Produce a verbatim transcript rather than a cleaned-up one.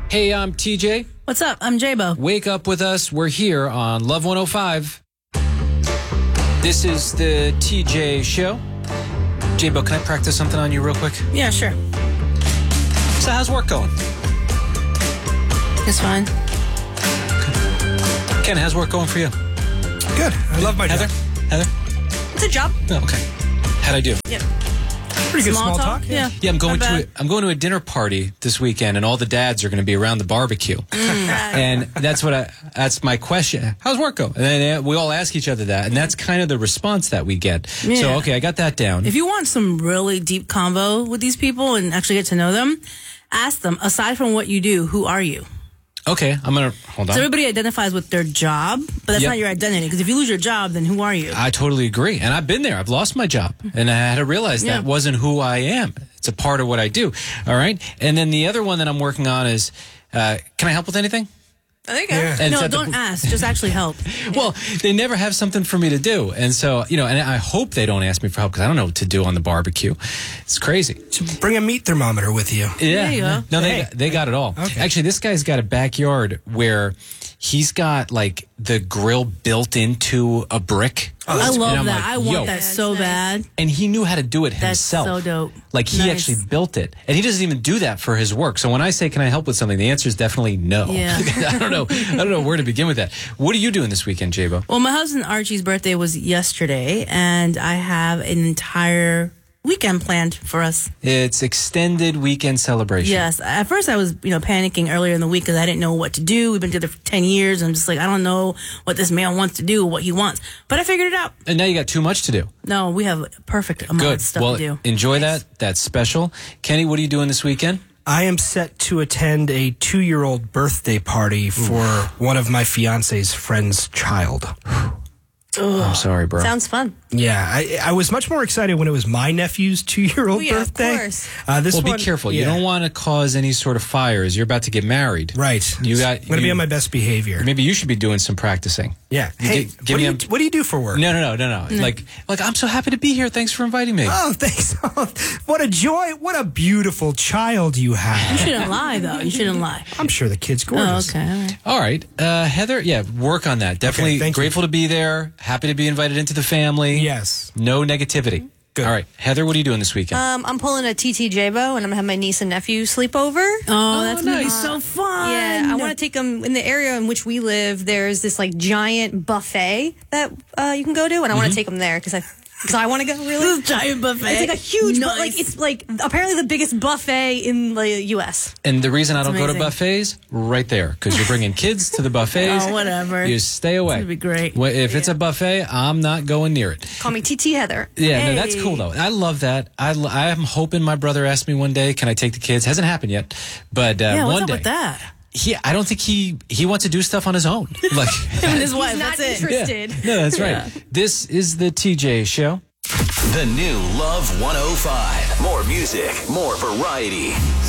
Hey, I'm T J. What's up? I'm J-Bo. Wake up with us. We're here on Love one oh five. This is the T J show. J-Bo, can I practice something on you real quick? Yeah, sure. So how's work going? It's fine. Ken, how's work going for you? Good. I love my Heather? job. Heather? It's a job. Oh, okay. How'd I do? Yep. Pretty good small, talk? talk. Yeah. Yeah, I'm going Not to a, bad. I'm going to a dinner party this weekend, and all the dads are going to be around the barbecue. And that's what I that's my question. How's work go? And then uh, we all ask each other that, and that's kind of the response that we get. So Yeah. okay, I got that down. If you want some really deep convo with these people and actually get to know them, ask them, aside from what you do, who are you? Okay, I'm gonna hold on. So everybody identifies with their job, but that's Yep. not your identity. Because if you lose your job, then who are you? I totally agree. And I've been there. I've lost my job. And I had to realize Yeah. that wasn't who I am. It's a part of what I do. All right. And then the other one that I'm working on is, uh, can I help with anything? I think Yeah. And No, it's at the- don't ask. Just actually help. Well, they never have something for me to do. And so, you know, and I hope they don't ask me for help because I don't know what to do on the barbecue. It's crazy. Should bring a meat thermometer with you. Yeah. There you go. No, they, Hey. they got it all. Okay. Actually, this guy's got a backyard where he's got like the grill built into a brick. Oh, I that's- love and I'm that. like, I want yo. that so bad. And he knew how to do it That's himself. so dope. Like he Nice. actually built it, and he doesn't even do that for his work. So when I say, "Can I help with something?" the answer is definitely no. Yeah. I don't know. I don't know where to begin with that. What are you doing this weekend, J-Bo? Well, my husband Archie's birthday was yesterday, and I have an entire weekend planned for us. It's extended weekend celebration. Yes. At first, I was, you know, panicking earlier in the week because I didn't know what to do. We've been together for ten years. I'm just like, I don't know what this man wants to do, what he wants. But I figured it out. And now you got too much to do. No, we have a perfect amount Good. of stuff Well, to do. enjoy that. That's special. Kenny, what are you doing this weekend? I am set to attend a two-year-old birthday party for one of my fiance's friend's child. I'm sorry, bro. Sounds fun. Yeah, I, I was much more excited when it was my nephew's two-year-old Oh, yeah, of birthday. course. Uh, this well, one, be careful. You yeah. don't want to cause any sort of fires. You're about to get married. Right. You got. I'm going to be you- on my best behavior. Maybe you should be doing some practicing. Yeah. You Hey, gi- what, give do me you, a- what do you do for work? No, no, no, no, no. Like, like I'm so happy to be here. Thanks for inviting me. Oh, thanks. What a joy. What a beautiful child you You have. shouldn't lie, though. You shouldn't lie. I'm sure the kid's Oh, gorgeous. okay. All right. All right, uh, Heather. Yeah, work on that. Definitely thank you. grateful to be there. Happy to be invited into the family. Yes. No negativity. Good. All right, Heather. What are you doing this weekend? Um, I'm pulling a T T J-Bo, and I'm going to have my niece and nephew sleep over. Oh, that's going to be nice. so fun. Yeah, I want to take them in the area in which we live. There's this like giant buffet that uh, you can go to, and I want to take them there because I because I want to go really. This giant buffet. It's like a huge, bu- Nice. like it's like apparently the biggest buffet in the U S. and the reason I don't go to amazing. buffets, right there, because you're bringing kids to the buffets. Oh, whatever. You stay away. It's gonna be great. Well, if it's a buffet, I'm not going near it. Call me T T Heather. Yeah, no, that's Hey. cool though. I love that. I, l- I'm hoping my brother asks me one day, can I take the kids? Hasn't happened yet, but uh, Yeah, what's one up day. with that? He, I don't think he he wants to do stuff on his own. Like, Him and his wife, Not that's it. interested. no, that's right. This is the T J Show. The new Love one oh five. More music, more variety.